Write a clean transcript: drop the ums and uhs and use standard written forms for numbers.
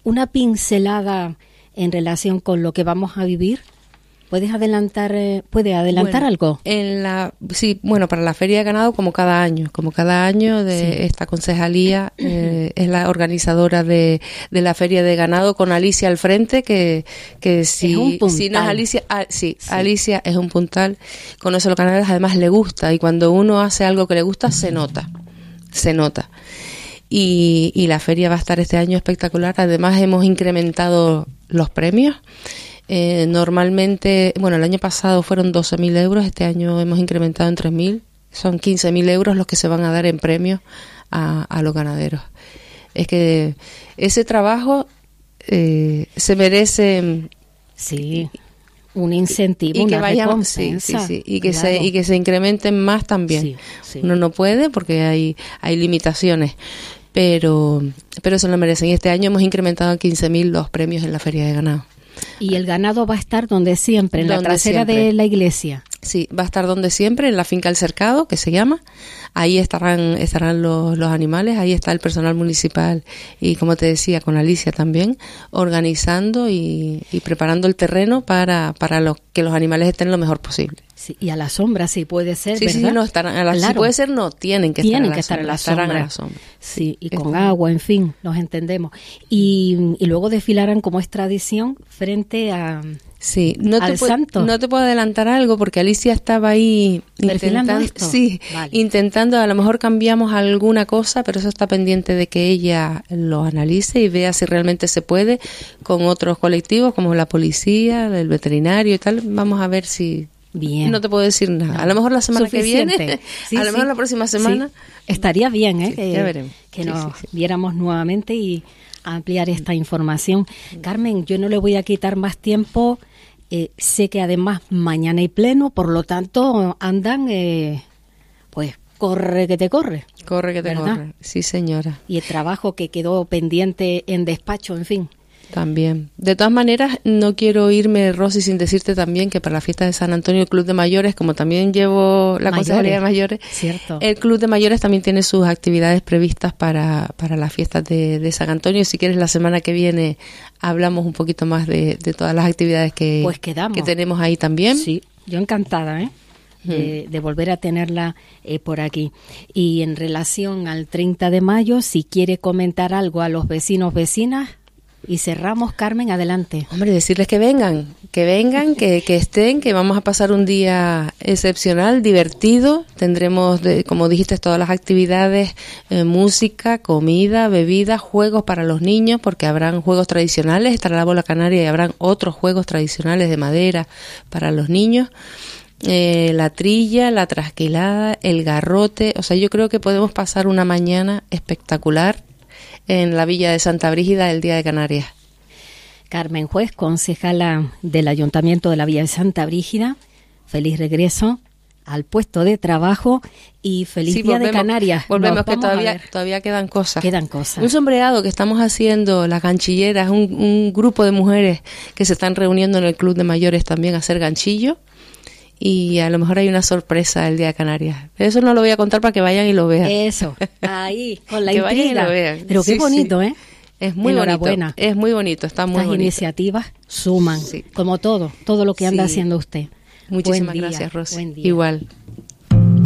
una pincelada en relación con lo que vamos a vivir. ¿Puede adelantar algo? Sí, para la Feria de Ganado, como cada año de esta concejalía, es la organizadora de la Feria de Ganado, con Alicia al frente, que si no es Alicia, Alicia es un puntal, conoce los ganaderos, además le gusta, y cuando uno hace algo que le gusta, se nota. Y la feria va a estar este año espectacular. Además hemos incrementado los premios. Normalmente, el año pasado fueron 12.000 euros, este año hemos incrementado en 3.000, son 15.000 euros los que se van a dar en premios a los ganaderos. Es que ese trabajo se merece... Sí, un incentivo, y que una recompensa. Sí, y que se incrementen más también. Sí. Uno no puede porque hay limitaciones, pero se lo merecen. Y este año hemos incrementado a 15.000 los premios en la Feria de Ganado. Y el ganado va a estar donde siempre, en la trasera de la iglesia. Sí, va a estar donde siempre, en la finca El Cercado, que se llama. Ahí estarán los animales, ahí está el personal municipal y, como te decía, con Alicia también, organizando y preparando el terreno para que los animales estén lo mejor posible. Sí, y a la sombra, sí puede ser, sí, ¿verdad? Sí, no estarán, si puede ser, no, tienen que estar a la sombra. Sí, y con agua, en fin, nos entendemos. Y luego desfilarán, como es tradición, frente a... Sí, santo. No te puedo adelantar algo porque Alicia estaba ahí intentando, a lo mejor cambiamos alguna cosa, pero eso está pendiente de que ella lo analice y vea si realmente se puede con otros colectivos como la policía, el veterinario y tal. Vamos a ver si... Bien. No te puedo decir nada. No. A lo mejor la semana Suficiente. que viene, a lo mejor la próxima semana. Sí. Estaría bien, ya veremos. Que nos viéramos nuevamente y ampliar esta información. Carmen, yo no le voy a quitar más tiempo. Sé que además mañana hay pleno, por lo tanto andan, corre que te corre. Corre que te corre, sí señora. Y el trabajo que quedó pendiente en despacho, en fin. También. De todas maneras, no quiero irme, Rosy, sin decirte también que para la fiesta de San Antonio, el Club de Mayores, como también llevo la Concejalía de Mayores, cierto. El Club de Mayores también tiene sus actividades previstas para las fiestas de San Antonio. Si quieres, la semana que viene hablamos un poquito más de todas las actividades que tenemos ahí también. Sí, yo encantada, de volver a tenerla por aquí. Y en relación al 30 de mayo, si quiere comentar algo a los vecinas, y cerramos, Carmen, adelante. Hombre, decirles que vengan, que estén, que vamos a pasar un día excepcional, divertido. Tendremos, como dijiste, todas las actividades, música, comida, bebida, juegos para los niños, porque habrán juegos tradicionales, estará la bola canaria y habrán otros juegos tradicionales de madera para los niños. La trilla, la trasquilada, el garrote. O sea, yo creo que podemos pasar una mañana espectacular en la Villa de Santa Brígida el Día de Canarias. Carmen Juez, concejala del Ayuntamiento de la Villa de Santa Brígida, feliz regreso al puesto de trabajo y feliz Día de Canarias. Volvemos, que todavía quedan cosas. Quedan cosas. Un sombreado que estamos haciendo, las ganchilleras, un grupo de mujeres que se están reuniendo en el Club de Mayores también a hacer ganchillo. Y a lo mejor hay una sorpresa el Día de Canarias. Eso no lo voy a contar para que vayan y lo vean. Eso, ahí, con la que intriga. Vayan y lo vean. Pero qué bonito, ¿eh? Es muy bonito. Es muy bonito, está muy bonito. Estas iniciativas suman, como todo lo que anda haciendo usted. Muchísimas gracias, Rosy. Buen día. Igual.